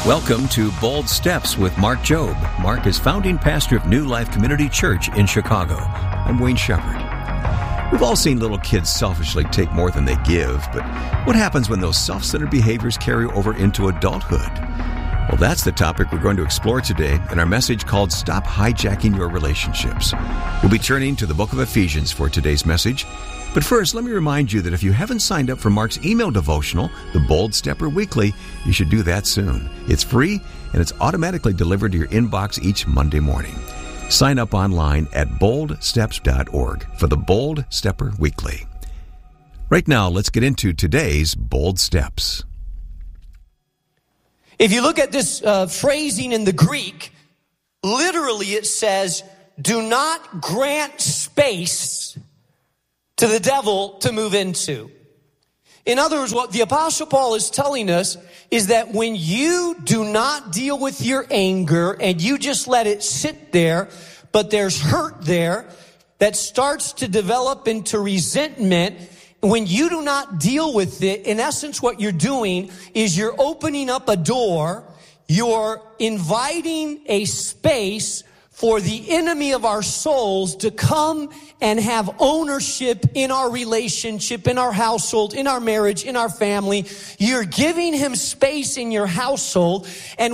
Welcome to Bold Steps with Mark Jobe. Mark is founding pastor of New Life Community Church in Chicago. I'm Wayne Shepherd. We've all seen little kids selfishly take more than they give, but what happens when those self-centered behaviors carry over into adulthood? Well, that's the topic we're going to explore today in our message called Stop Hijacking Your Relationships. We'll be turning to the book of Ephesians for today's message. But first, let me remind you that if you haven't signed up for Mark's email devotional, The Bold Stepper Weekly, you should do that soon. It's free, and it's automatically delivered to your inbox each Monday morning. Sign up online at boldsteps.org for the Bold Stepper Weekly. Right now, let's get into today's Bold Steps. If you look at this phrasing in the Greek, literally it says, do not grant space to the devil to move into. In other words, what the Apostle Paul is telling us is that when you do not deal with your anger and you just let it sit there, but there's hurt there that starts to develop into resentment, when you do not deal with it, in essence what you're doing is you're opening up a door, you're inviting a space for the enemy of our souls to come and have ownership in our relationship, in our household, in our marriage, in our family. You're giving him space in your household. And